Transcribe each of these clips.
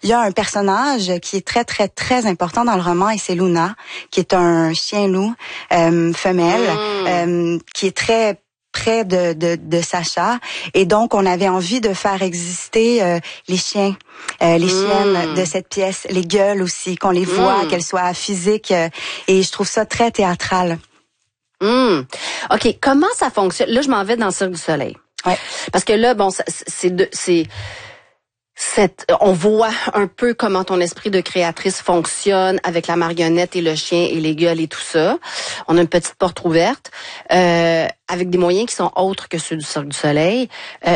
il y a un personnage qui est très, très, très important dans le roman et c'est Luna, qui est un chien-loup femelle, qui est très près de Sacha. Et donc, on avait envie de faire exister les chiens, les chiennes de cette pièce, les gueules aussi, qu'on les voit, qu'elles soient physiques. Et je trouve ça très théâtral. OK, comment ça fonctionne? Là, je m'en vais dans le Cirque du Soleil. Ouais. Parce que là, bon, on voit un peu comment ton esprit de créatrice fonctionne avec la marionnette et le chien et les gueules et tout ça. On a une petite porte ouverte avec des moyens qui sont autres que ceux du Cirque du Soleil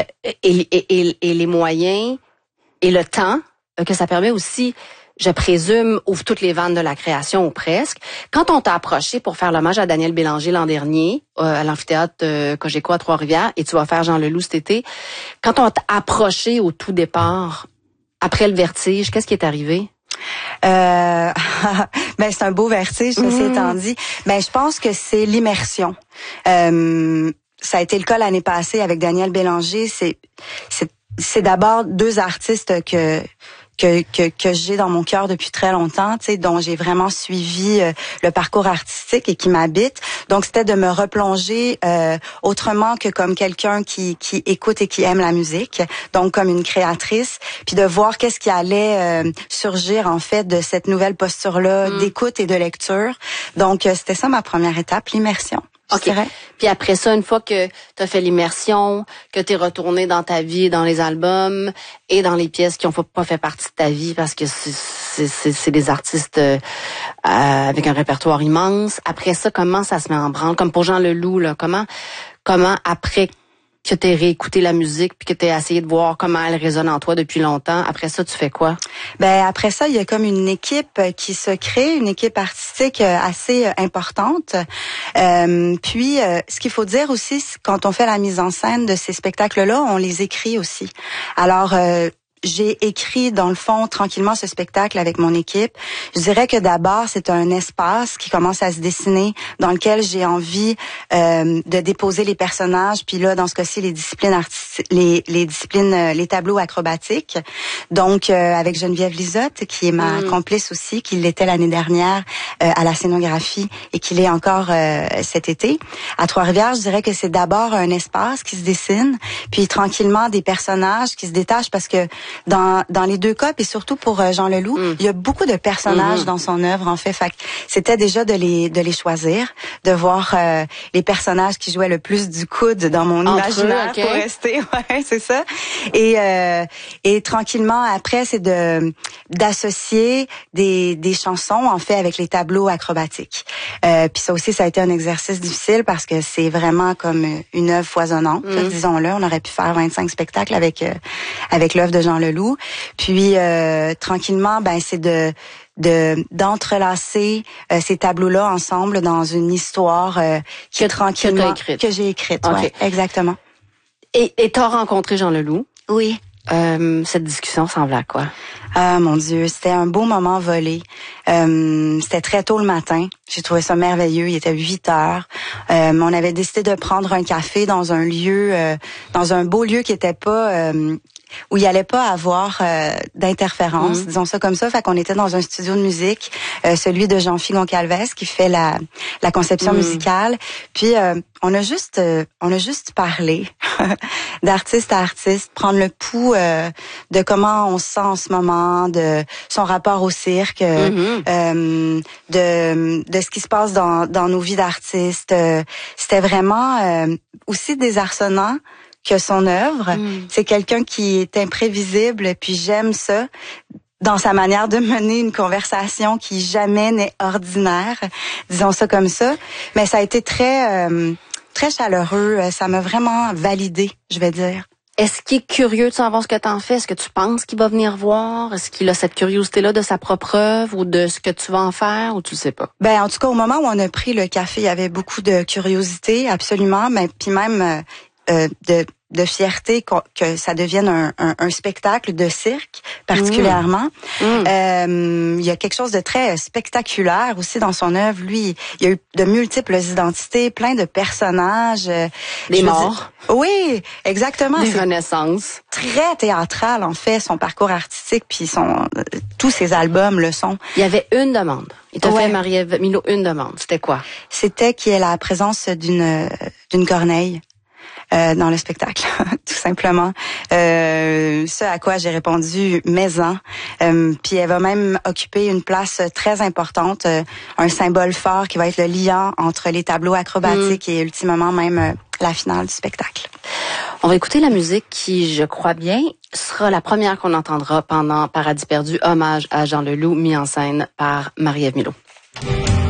et les moyens et le temps que ça permet aussi, je présume, ouvre toutes les vannes de la création ou presque. Quand on t'a approché pour faire l'hommage à Daniel Bélanger l'an dernier à l'amphithéâtre Cogeco à Trois-Rivières et tu vas faire Jean Leloup cet été, quand on t'a approché au tout départ, après le vertige, qu'est-ce qui est arrivé? Ben c'est un beau vertige, ceci étant dit. Ben je pense que c'est l'immersion. Ça a été le cas l'année passée avec Daniel Bélanger. C'est d'abord deux artistes que j'ai dans mon cœur depuis très longtemps, tu sais, dont j'ai vraiment suivi le parcours artistique et qui m'habite. Donc c'était de me replonger autrement que comme quelqu'un qui écoute et qui aime la musique, donc comme une créatrice, puis de voir qu'est-ce qui allait surgir en fait de cette nouvelle posture-là d'écoute et de lecture. Donc c'était ça ma première étape, l'immersion. OK. Puis après ça, une fois que tu as fait l'immersion, que tu es retourné dans ta vie, dans les albums et dans les pièces qui ont pas fait partie de ta vie parce que c'est des artistes avec un répertoire immense. Après ça, comment ça se met en branle? Comme pour Jean Leloup, là, comment après que tu aies réécouté la musique puis que tu aies essayé de voir comment elle résonne en toi depuis longtemps, après ça, tu fais quoi? Ben après ça, il y a comme une équipe qui se crée, une équipe artistique assez importante. Puis, ce qu'il faut dire aussi, quand on fait la mise en scène de ces spectacles-là, on les écrit aussi. Alors, j'ai écrit, dans le fond, tranquillement ce spectacle avec mon équipe. Je dirais que d'abord, c'est un espace qui commence à se dessiner, dans lequel j'ai envie de déposer les personnages, puis là, dans ce cas-ci, les disciplines artistiques, les disciplines, les tableaux acrobatiques. Donc, avec Geneviève Lisotte, qui est ma complice aussi, qui l'était l'année dernière à la scénographie et qui l'est encore cet été. À Trois-Rivières, je dirais que c'est d'abord un espace qui se dessine, puis tranquillement, des personnages qui se détachent parce que dans les deux cas, et surtout pour Jean Leloup, il y a beaucoup de personnages dans son œuvre, en fait. Fait que c'était déjà de les choisir, de voir les personnages qui jouaient le plus du coude dans mon imaginaire pour rester. Ouais, c'est ça. Et tranquillement, après, c'est d'associer des chansons, en fait, avec les tableaux acrobatiques. Puis ça aussi, ça a été un exercice difficile parce que c'est vraiment comme une œuvre foisonnante, disons-le. On aurait pu faire 25 spectacles avec l'œuvre de Jean Leloup. Puis tranquillement, ben c'est d'entrelacer ces tableaux-là ensemble dans une histoire que j'ai écrite. Okay. Ouais, exactement. Et t'as rencontré Jean Leloup? Oui. Cette discussion semblait à quoi? Ah mon Dieu, c'était un beau moment volé. C'était très tôt le matin. J'ai trouvé ça merveilleux. Il était 8h. On avait décidé de prendre un café dans un lieu, dans un beau lieu qui était pas où il allait pas avoir d'interférence, disons ça comme ça. Fait qu'on était dans un studio de musique, celui de Jean-Philippe Goncalves qui fait la conception musicale. Puis on a juste parlé d'artiste à artiste, prendre le pouls de comment on se sent en ce moment, de son rapport au cirque, de ce qui se passe dans nos vies d'artistes. C'était vraiment aussi désarçonnant que son œuvre. C'est quelqu'un qui est imprévisible, puis j'aime ça dans sa manière de mener une conversation qui jamais n'est ordinaire, disons ça comme ça. Mais ça a été très chaleureux, ça m'a vraiment validé, je vais dire. Est-ce qu'il est curieux de savoir ce que t'en fais? Est-ce que tu penses qu'il va venir voir? Est-ce qu'il a cette curiosité-là de sa propre œuvre ou de ce que tu vas en faire ou tu sais pas? Ben, en tout cas, au moment où on a pris le café, il y avait beaucoup de curiosité, absolument, mais puis même de fierté que ça devienne un spectacle de cirque particulièrement. Il y a quelque chose de très spectaculaire aussi dans son œuvre. Lui, il y a eu de multiples identités, plein de personnages. Des morts. Oui, exactement. Des renaissances. Très théâtral en fait, son parcours artistique, puis tous ses albums le sont. Il y avait une demande. Il t'a fait, Marie-Ève Milot, une demande. C'était quoi? C'était qu'il y ait la présence d'une corneille. Dans le spectacle, tout simplement. Ce à quoi j'ai répondu maison. Puis elle va même occuper une place très importante, un symbole fort qui va être le lien entre les tableaux acrobatiques et ultimement même la finale du spectacle. On va écouter la musique qui, je crois bien, sera la première qu'on entendra pendant Paradis perdu, hommage à Jean Leloup, mis en scène par Marie-Ève Milot.